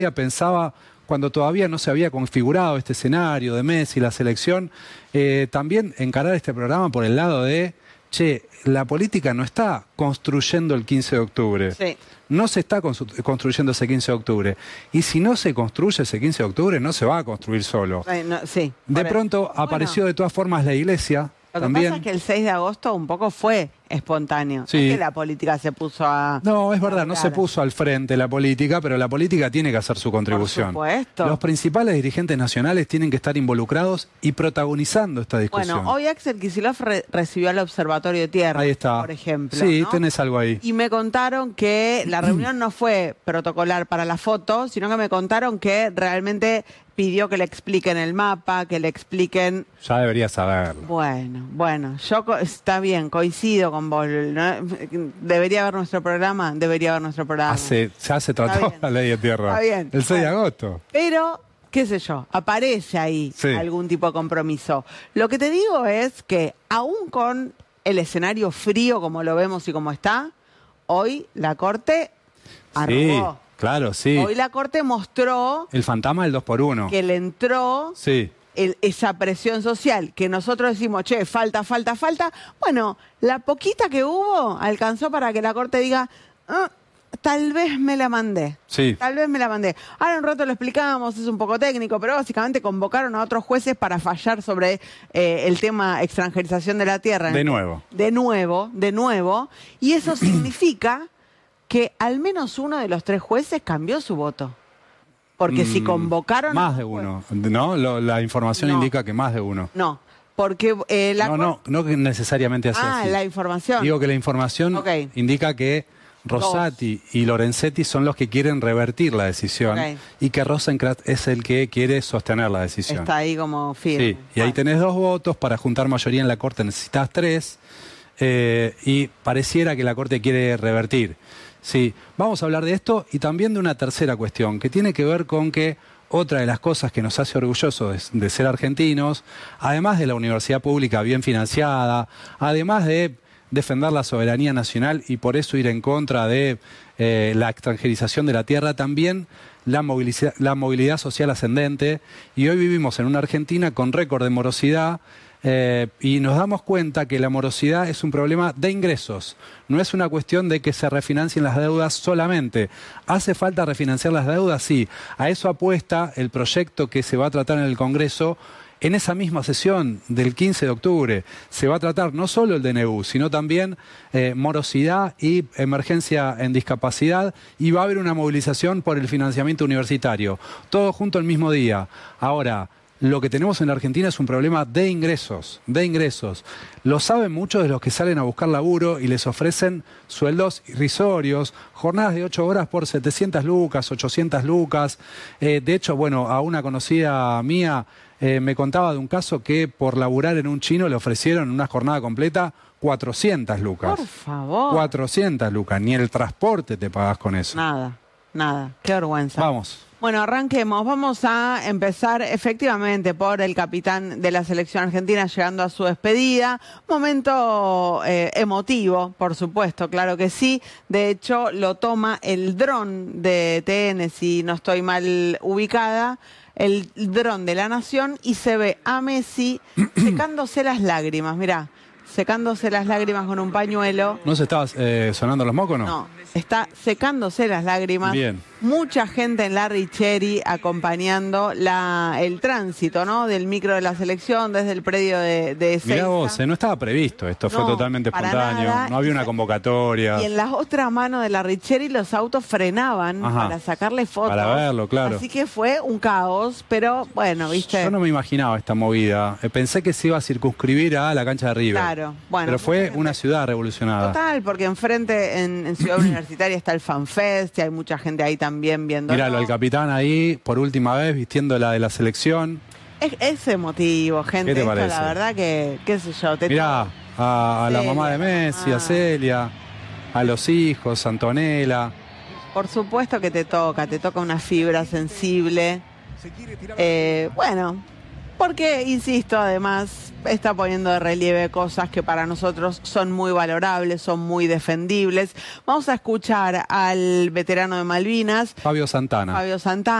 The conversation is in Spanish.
pensaba, cuando todavía no se había configurado este escenario de Messi, la selección, también encarar este programa por el lado de, che, la política no está construyendo el 15 de octubre. Sí. No se está construyendo ese 15 de octubre. Y si no se construye ese 15 de octubre, no se va a construir solo. Sí. De pronto apareció de todas formas la iglesia. Lo que también. pasa es que el 6 de agosto un poco fue espontáneo. Sí. No es que la política se puso a... No, es verdad, no se puso al frente la política, pero la política tiene que hacer su contribución. Por supuesto. Los principales dirigentes nacionales tienen que estar involucrados y protagonizando esta discusión. Bueno, hoy Axel Kicillof recibió al Observatorio de Tierra, ahí está, por ejemplo. Sí, ¿no? tenés algo ahí. Y me contaron que la reunión no fue protocolar para la foto, sino que me contaron que realmente pidió que le expliquen el mapa, que le expliquen... Ya debería saberlo. Bueno, yo está bien, coincido con vos, ¿no? Debería haber nuestro programa. Ya se trató la ley de tierra. Está bien. El 6 de agosto. Pero, qué sé yo, aparece ahí algún tipo de compromiso. Lo que te digo es que, aún con el escenario frío como lo vemos y como está, hoy la Corte arrugó. Sí, claro, sí. Hoy la Corte mostró... El fantasma del 2x1. Que le entró... Sí. Esa presión social que nosotros decimos, che, falta. Bueno, la poquita que hubo alcanzó para que la Corte diga, tal vez me la mandé. Sí. Tal vez me la mandé. Ahora un rato lo explicamos, es un poco técnico, pero básicamente convocaron a otros jueces para fallar sobre el tema extranjerización de la tierra. De nuevo. De nuevo. Y eso significa que al menos uno de los 3 jueces cambió su voto. Porque si convocaron... Más de uno, ¿no? La información indica que más de uno. No, porque no que necesariamente así. La información. Digo que la información indica que Rosati y Lorenzetti son los que quieren revertir la decisión y que Rosenkrantz es el que quiere sostener la decisión. Está ahí como firme. Sí, y ahí tenés 2 votos, para juntar mayoría en la Corte necesitas 3 y pareciera que la Corte quiere revertir. Sí, vamos a hablar de esto y también de una tercera cuestión que tiene que ver con que otra de las cosas que nos hace orgullosos de ser argentinos, además de la universidad pública bien financiada, además de defender la soberanía nacional y por eso ir en contra de la extranjerización de la tierra, también la movilidad social ascendente. Y hoy vivimos en una Argentina con récord de morosidad. Y nos damos cuenta que la morosidad es un problema de ingresos, no es una cuestión de que se refinancien las deudas solamente. ¿Hace falta refinanciar las deudas? Sí, a eso apuesta el proyecto que se va a tratar en el Congreso. En esa misma sesión del 15 de octubre se va a tratar no solo el DNU, sino también morosidad y emergencia en discapacidad, y va a haber una movilización por el financiamiento universitario, todo junto el mismo día. Ahora, lo que tenemos en la Argentina es un problema de ingresos, Lo saben muchos de los que salen a buscar laburo y les ofrecen sueldos irrisorios, jornadas de 8 horas por 700 lucas, 800 lucas. De hecho, bueno, a una conocida mía me contaba de un caso que por laburar en un chino le ofrecieron una jornada completa 400 lucas. Por favor. 400 lucas, ni el transporte te pagás con eso. Nada, qué vergüenza. Vamos. Bueno, arranquemos. Vamos a empezar efectivamente por el capitán de la selección argentina llegando a su despedida. Momento emotivo, por supuesto, claro que sí. De hecho, lo toma el dron de TN, si no estoy mal ubicada, el dron de La Nación, y se ve a Messi secándose las lágrimas. Mirá, secándose las lágrimas con un pañuelo. ¿No se estaba sonando los mocos, no? No, está secándose las lágrimas. Bien. Mucha gente en la Richeri acompañando el tránsito, ¿no?, del micro de la selección desde el predio de Ezeiza. Mirá vos, no estaba previsto, esto fue totalmente espontáneo, nada. No había una convocatoria. Y en la otra mano de la Richeri los autos frenaban para sacarle fotos. Para verlo, claro. Así que fue un caos, pero bueno, ¿viste? Yo no me imaginaba esta movida. Pensé que se iba a circunscribir a la cancha de River. Claro, bueno. Pero fue una ciudad revolucionada. Total, porque enfrente en Ciudad Universitaria está el FanFest y hay mucha gente ahí también viendo. Míralo, el capitán ahí, por última vez, vistiendo la de la selección. Es emotivo, gente. ¿Qué te Esto, parece? la verdad que, qué sé yo. Mirá, a la mamá de Messi, a Celia, a los hijos, a Antonella. Por supuesto que te toca una fibra sensible. Bueno, porque, insisto, además está poniendo de relieve cosas que para nosotros son muy valorables, son muy defendibles. Vamos a escuchar al veterano de Malvinas, Fabio Santana.